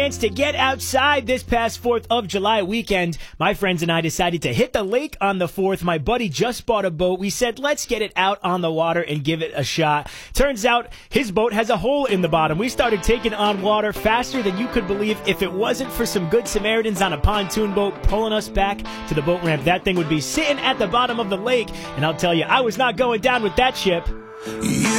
Chance to get outside this past 4th of July weekend. My friends and I decided to hit the lake on the 4th. My buddy just bought a boat. We said, let's get it out on the water and give it a shot. Turns out his boat has a hole in the bottom. We started taking on water faster than you could believe. If it wasn't for some good Samaritans on a pontoon boat pulling us back to the boat ramp, that thing would be sitting at the bottom of the lake. And I'll tell you, I was not going down with that ship.